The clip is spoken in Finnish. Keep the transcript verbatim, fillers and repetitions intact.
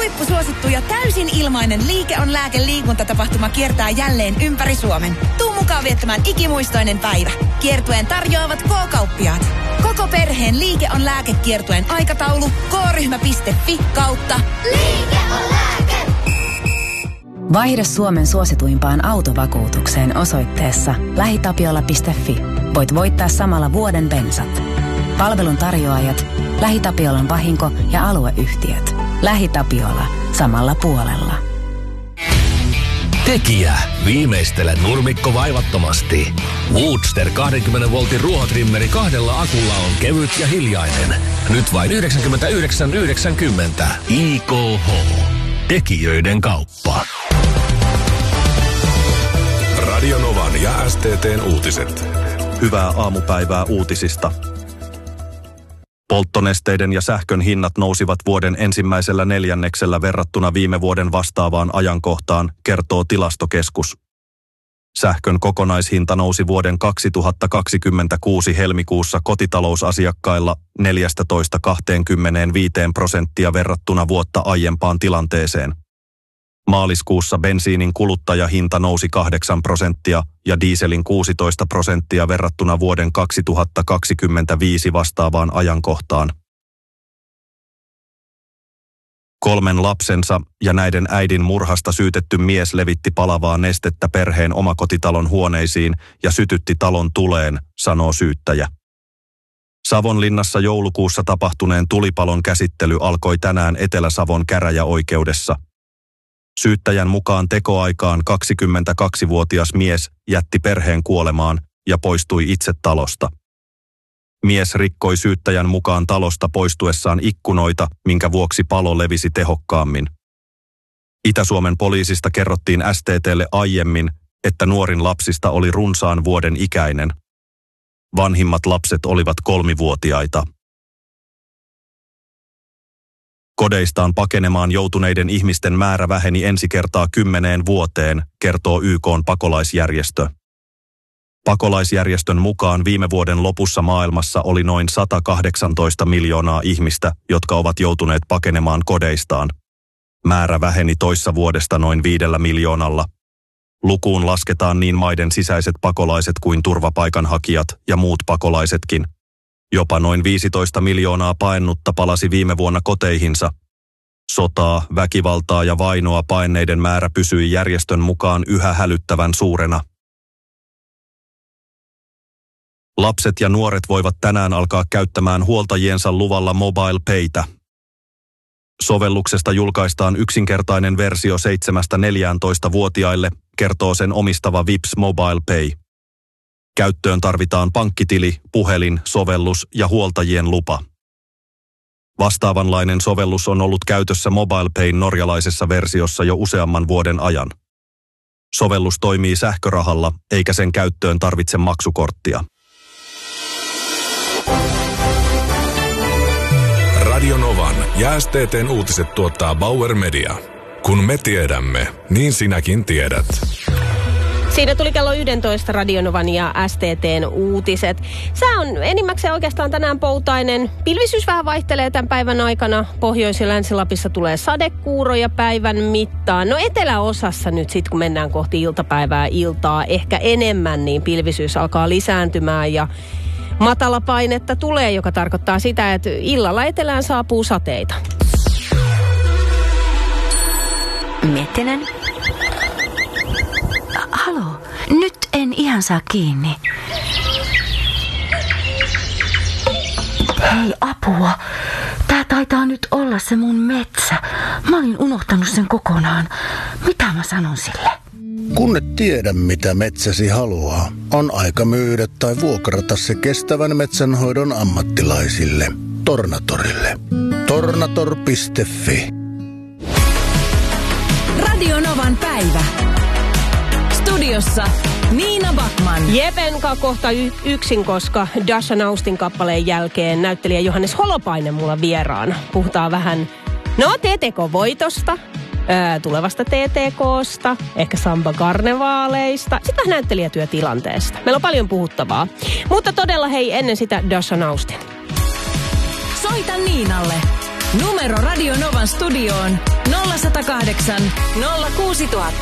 Huippusuosittu ja täysin ilmainen Liike on lääke liikuntatapahtuma kiertää jälleen ympäri Suomen. Tuu mukaan viettämään ikimuistoinen päivä. Kiertueen tarjoavat K-kauppiaat. Koko perheen Liike on lääkekiertueen aikataulu k-ryhmä piste fi kautta Liike on lääke. Vaihda Suomen suosituimpaan autovakuutukseen osoitteessa lähitapiola piste fi. Voit voittaa samalla vuoden bensat. Palvelun tarjoajat, LähiTapiolan vahinko- ja alueyhtiöt. LähiTapiola. Samalla puolella. Tekijä. Viimeistele nurmikko vaivattomasti. Woodster kaksikymmentä voltin ruohotrimmeri kahdella akulla on kevyt ja hiljainen. Nyt vain yhdeksänkymmentäyhdeksän yhdeksänkymmentä. I K H. Tekijöiden kauppa. Radio Novan ja S T T:n uutiset. Hyvää aamupäivää uutisista. Polttonesteiden ja sähkön hinnat nousivat vuoden ensimmäisellä neljänneksellä verrattuna viime vuoden vastaavaan ajankohtaan, kertoo Tilastokeskus. Sähkön kokonaishinta nousi vuoden kaksituhattakaksikymmentäkuusi helmikuussa kotitalousasiakkailla neljätoista kaksikymmentäviisi prosenttia verrattuna vuotta aiempaan tilanteeseen. Maaliskuussa bensiinin kuluttajahinta nousi kahdeksan prosenttia ja dieselin kuusitoista prosenttia verrattuna vuoden kaksituhattakaksikymmentäviisi vastaavaan ajankohtaan. Kolmen lapsensa ja näiden äidin murhasta syytetty mies levitti palavaa nestettä perheen omakotitalon huoneisiin ja sytytti talon tuleen, sanoo syyttäjä. Savonlinnassa joulukuussa tapahtuneen tulipalon käsittely alkoi tänään Etelä-Savon käräjäoikeudessa. Syyttäjän mukaan tekoaikaan kaksikymmentäkaksivuotias mies jätti perheen kuolemaan ja poistui itse talosta. Mies rikkoi syyttäjän mukaan talosta poistuessaan ikkunoita, minkä vuoksi palo levisi tehokkaammin. Itä-Suomen poliisista kerrottiin S T T:lle aiemmin, että nuorin lapsista oli runsaan vuoden ikäinen. Vanhimmat lapset olivat kolmivuotiaita. Kodeistaan pakenemaan joutuneiden ihmisten määrä väheni ensi kertaa kymmeneen vuoteen, kertoo Y K:n pakolaisjärjestö. Pakolaisjärjestön mukaan viime vuoden lopussa maailmassa oli noin sata kahdeksantoista miljoonaa ihmistä, jotka ovat joutuneet pakenemaan kodeistaan. Määrä väheni toissa vuodesta noin viidellä miljoonalla. Lukuun lasketaan niin maiden sisäiset pakolaiset kuin turvapaikanhakijat ja muut pakolaisetkin. Jopa noin viisitoista miljoonaa paennutta palasi viime vuonna koteihinsa. Sotaa, väkivaltaa ja vainoa paenneiden määrä pysyi järjestön mukaan yhä hälyttävän suurena. Lapset ja nuoret voivat tänään alkaa käyttämään huoltajiensa luvalla Mobile Paytä. Sovelluksesta julkaistaan yksinkertainen versio seitsemästä neljääntoista-vuotiaille, kertoo sen omistava Vips Mobile Pay. Käyttöön tarvitaan pankkitili, puhelin, sovellus ja huoltajien lupa. Vastaavanlainen sovellus on ollut käytössä Mobile Payn norjalaisessa versiossa jo useamman vuoden ajan. Sovellus toimii sähkörahalla, eikä sen käyttöön tarvitse maksukorttia. Radio Novan ja S T T:n uutiset tuottaa Bauer Media. Kun me tiedämme, niin sinäkin tiedät. Siinä tuli kello yksitoista Radionovan ja S T T:n uutiset. Sää on enimmäkseen oikeastaan tänään poutainen. Pilvisyys vähän vaihtelee tämän päivän aikana. Pohjois- ja Länsi-Lapissa tulee sadekuuroja päivän mittaan. No eteläosassa nyt sitten, kun mennään kohti iltapäivää iltaa, ehkä enemmän, niin pilvisyys alkaa lisääntymään ja matalapainetta tulee, joka tarkoittaa sitä, että illalla etelään saapuu sateita. Miettinen. Halo, nyt en ihan saa kiinni. Hei, apua. Tää taitaa nyt olla se mun metsä. Mä olin unohtanut sen kokonaan. Mitä mä sanon sille? Kun et tiedä, mitä metsäsi haluaa, on aika myydä tai vuokrata se kestävän metsänhoidon ammattilaisille. Tornatorille. tornator piste fi. Radio Novan päivä. Studiossa Niina Backman. Jepenka kohta y- yksin, koska Dasha Naustin kappaleen jälkeen näyttelijä Johannes Holopainen mulla vieraana. Puhutaan vähän, no T T K-voitosta, ää, tulevasta T T K:sta, ehkä samba-karnevaaleista, sitten vähän näyttelijätyötilanteesta. Meillä on paljon puhuttavaa. Mutta todella hei, ennen sitä Dasha Naustin. Soita Niinalle. Numero Radio Novan studioon nolla sata kahdeksan nolla kuusi tuhatta.